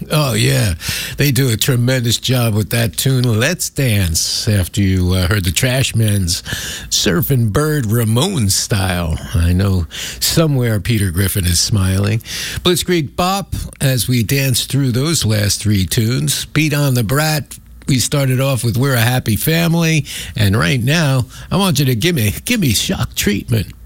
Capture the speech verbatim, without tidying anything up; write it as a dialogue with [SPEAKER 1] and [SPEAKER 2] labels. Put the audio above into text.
[SPEAKER 1] Oh, yeah. They do a tremendous job with that tune, Let's Dance, after you uh, heard the Trashmen's Surfing Bird Ramones style. I know somewhere Peter Griffin is smiling. Blitzkrieg Bop, as we dance through those last three tunes. Beat on the Brat. We started off with We're a Happy Family. And right now, I want you to give me, give me Shock Treatment.